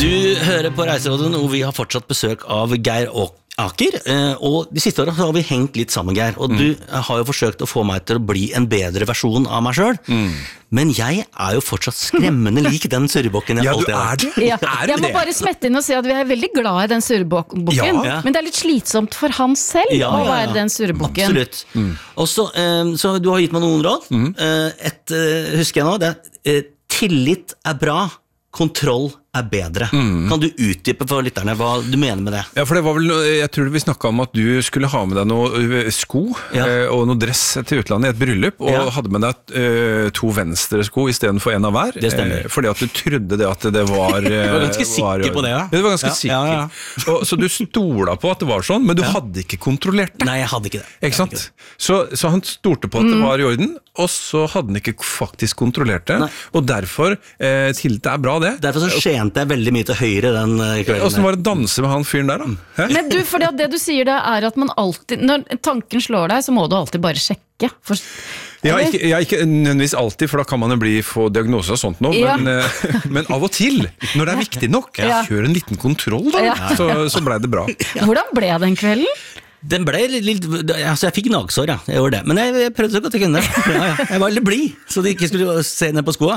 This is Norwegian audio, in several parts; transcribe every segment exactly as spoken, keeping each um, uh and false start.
Du hører på Reiserådet, og vi har fortsatt besøk av Geir Aker, og de siste årene har vi hengt litt sammen, Geir, og du har jo forsøkt å få meg til å bli en bedre versjon av meg selv, mm. men jeg er jo fortsatt skremmende lik den surrebokken jeg ja, alltid har vært. Ja, jeg må bare smette inn og si at vi er veldig glad i den surrebokken, ja. men det er litt slitsomt for han selv ja, å være ja, ja. den surrebokken. Absolutt. Mm. Og så, um, så du har gitt meg noen råd. Mm. Uh, et, uh, husker jeg nå, det er uh, tillit er bra, kontroll er bedre. Mm. Kan du utdype for lytterne hva du mener med det? Ja, for det var vel, jeg tror vi snakket om at du skulle ha med deg noe sko ja. og noe dress til utlandet i et bryllup, og ja. hadde med deg uh, to venstre sko i stedet for en av hver. Det stemmer. Uh, fordi at du trodde det at det var... Uh, du var ganske sikker var, på det, ja? Du var ganske ja. sikker. Ja, ja, ja. Og, så du stola på at det var sånn, men du ja. hadde ikke kontrollert det. Nei, jeg hadde ikke det. Ikke sant? Det. Så, så han stolte på at mm. det var i orden, og så hadde han ikke faktisk kontrollert det, Nei. og derfor, uh, tillit er bra det. Derfor så skjente jeg veldig mye til høyre den kvelden. Hvordan var det å danse med han fyren der da? Hæ? Men du, for det, det du sier det er at man alltid, når tanken slår deg, så må du alltid bare sjekke. For, ja, ikke, ja, ikke nødvendigvis alltid, for da kan man jo bli få diagnose og sånt nå, ja. men, men av og til, når det er viktig nok, ja. kjør en liten kontroll da, ja. så, så ble det bra. Hvordan ble den kvelden? Den ble litt, altså jeg fikk nagsår, ja, jeg gjorde det, men jeg, jeg prøvde så godt jeg kunne. Ja, ja. Jeg var litt blid, så de ikke skulle se ned på skoa.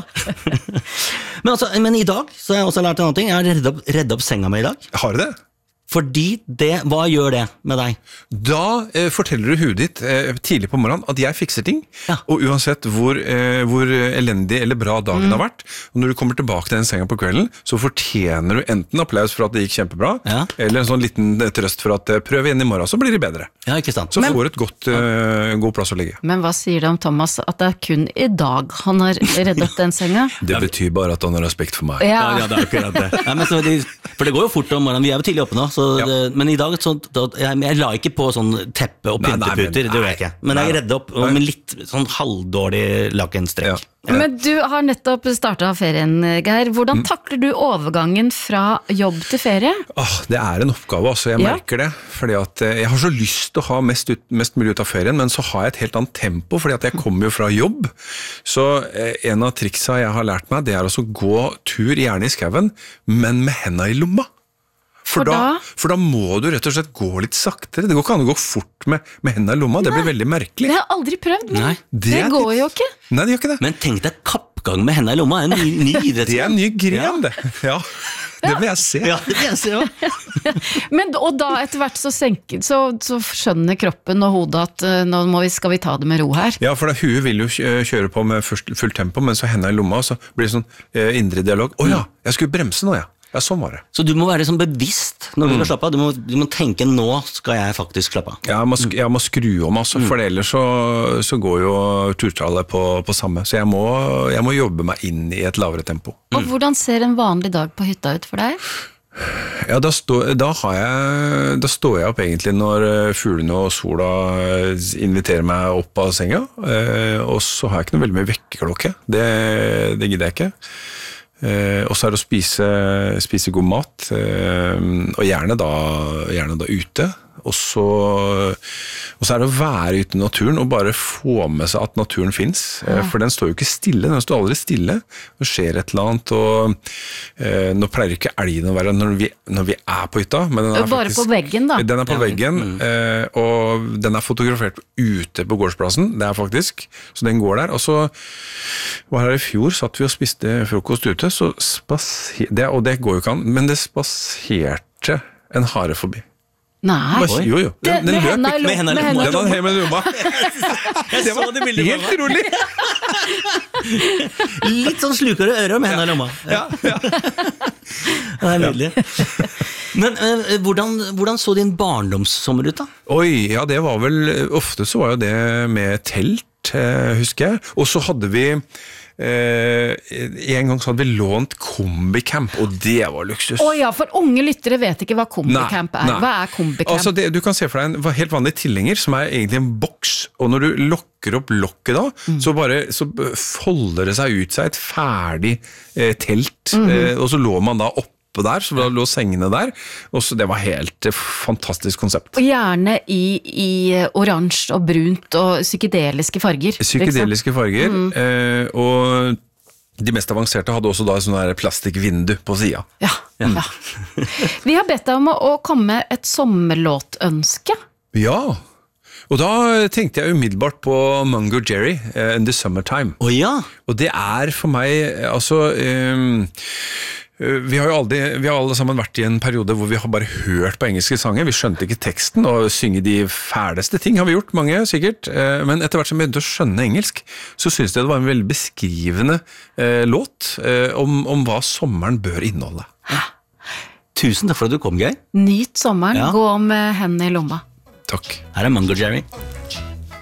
Men, altså, men i dag, så har jeg også lært en annen ting, jeg har reddet opp, reddet opp senga mi i dag. Har du det? Fordi det, hva gjør det med deg? Da eh, forteller du hudet ditt eh, tidlig på morgenen at jeg fikser ting, ja. og uansett hvor, eh, hvor elendig eller bra dagen mm. har vært, og når du kommer tilbake til den senga på kvelden, så fortjener du enten applaus for at det gikk kjempebra, ja. eller en sånn liten trøst for at eh, prøv igjen i morgen, så blir det bedre. Ja, ikke sant. Så men, får du et godt, eh, god plass å ligge. Men hva sier det om Thomas, at det er kun i dag han har reddet den senga? Det betyr bare at han har respekt for meg. Ja, ja, ja det er akkurat det. Ja, men så de, for det går jo fort om morgenen, vi er jo tidlig oppe nå, så ja. det, men i dag, så, da, jeg, jeg la ikke på sånn teppe og pynteputer, det gjør jeg ikke. Men jeg redde opp nei. med litt sånn halvdårlig lakenstrekk. Ja. Ja. Men du har nettopp startet ferien, Geir. Hvordan mm. takler du overgangen fra jobb til ferie? Åh, det er en oppgave, altså. Jeg ja. merker det. Fordi at jeg har så lyst til å ha mest, ut, mest mulig ut av ferien, men så har jeg et helt annet tempo, fordi at jeg kommer jo fra jobb. Så eh, en av triksa jeg har lært meg, det er altså å gå tur, gjerne i skauen, men med hendene i lomma. For, for, da, for da må du rett og slett gå litt saktere. Det går ikke an å gå fort med, med hendene i lomma. Det blir veldig merkelig. Det har jeg aldri prøvd, men Nei. det, det går jo ikke. Nei, det gjør ikke det. Men tenk deg kappgang med hendene i lomma. En ny, ny idrett. Det er en ny gren, det. Ja. Det vil jeg se. Ja, det vil jeg se, ja. Men, og da etter hvert så, senker, så, så skjønner kroppen og hodet at uh, nå må vi, skal vi ta det med ro her. Ja, for da huet vil jo kjøre på med fullt tempo, men så hendene i lomma, så blir det sånn uh, indre dialog. Åja, oh, ja, jeg skulle bremse nå, ja. Ja, sånn var det. Så du må være sånn bevisst når du skal slappe av. Du må, du må tenke, nå skal jeg faktisk slappe av. Ja, jeg må, sk- jeg må skru om, altså, for ellers så, så går jo turtallet på, på samme. Så jeg må, jeg må jobbe meg inn i et lavere tempo. Og hvordan ser en vanlig dag på hytta ut for deg? Ja, da, stå, da, har jeg, da står jeg opp egentlig når fuglene og sola inviterer meg opp av senga, og så har jeg ikke noe veldig mye vekkerklokke. Det, det gidder jeg ikke. Eh, og så er det å spise, spise god mat, eh, og gjerne da, gjerne da ute. Og så, og så er det å være ute i naturen og bare få med seg at naturen finnes. Ja. For den står jo ikke stille, den står aldri stille. Det skjer et eller annet, og eh, nå pleier ikke elgen å være når vi, når vi er på hytta. Men den er bare faktisk, på veggen da. Den er på ja. veggen, mm. eh, og den er fotografert ute på gårdsplassen, det er faktisk. Så den går der. Og så var her i fjor, satt vi og spiste frokost ute, så spaser, det, og det går jo ikke an, men det spaserte en hare forbi. Nei, jo, jo. Den, den løp ikke med hendene i lomma. Den hadde hjemme i lomma. Jeg så det bildet helt rolig. Litt sånn sluker du øret med hendene i lomma. Ja, ja. Det er nydelig. Men uh, hvordan, hvordan så din barndomssommer ut da? Oi, ja, det var vel, ofte så var jo det med telt, husker jeg. Og så hadde vi Uh, en gang så hadde vi lånt kombicamp, og det var luksus. Å oh ja, for unge lyttere vet ikke hva kombicamp er. Nei. Hva er kombicamp? Altså det, du kan se for deg en helt vanlig tilhenger som er egentlig en boks, og når du lokker opp lokket da, mm. så bare så folder det seg ut seg et ferdig eh, telt, mm. eh, og så lå man da opp der, så lå sengene der, og så det var helt eh, fantastisk konsept. Og gjerne i, i oransje og brunt og psykedeliske farger. Psykedeliske farger, mm. eh, og De mest avanserte hadde også da sånn der plastikkvindu på siden. Ja, ja. ja. Vi har bedt deg om å komme med et sommerlåtønske. Ja, og da tenkte jeg umiddelbart på Mungo Jerry, uh, In the Summertime. Å ja! Og det er for meg, altså... Um, Vi har jo aldri, vi har alle sammen vært i en periode hvor vi har bare hørt på engelske sanger. Vi skjønte ikke teksten, og synge de fæleste ting har vi gjort, mange sikkert. Men etter hvert som vi begynte å skjønne engelsk, så synes jeg det var en veldig beskrivende eh, låt eh, om, om hva sommeren bør inneholde. Ja. Tusen takk for at du kom, Geir. Nyt sommeren, ja. Gå med hendene i lomma. Takk. Her er Mungo Jerry.